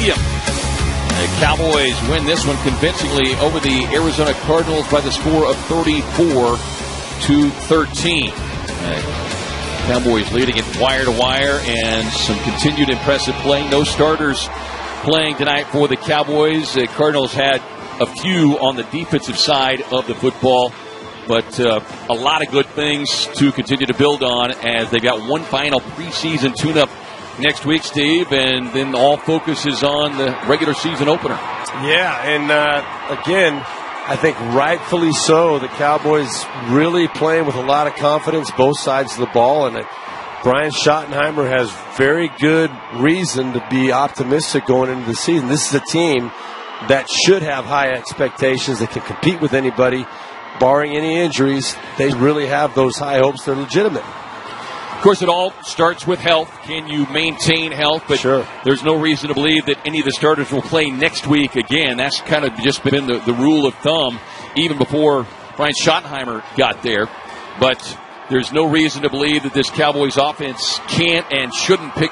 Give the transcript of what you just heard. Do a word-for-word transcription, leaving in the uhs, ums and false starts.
Stadium. The Cowboys win this one convincingly over the Arizona Cardinals by the score of thirty-four to thirteen. Uh, Cowboys leading it wire to wire, and some continued impressive play. No starters playing tonight for the Cowboys. The Cardinals had a few on the defensive side of the football, but uh, a lot of good things to continue to build on as they got one final preseason tune-up next week, Steve, and then all focus is on the regular season opener. Yeah, and uh, again, I think rightfully so. The Cowboys really playing with a lot of confidence, both sides of the ball, and uh, Brian Schottenheimer has very good reason to be optimistic going into the season. This is a team that should have high expectations, that can compete with anybody, barring any injuries. They really have those high hopes. They're legitimate. Of course, it all starts with health. Can you maintain health? But sure. There's no reason to believe that any of the starters will play next week again. That's kind of just been the, the rule of thumb even before Brian Schottenheimer got there. But there's no reason to believe that this Cowboys offense can't and shouldn't pick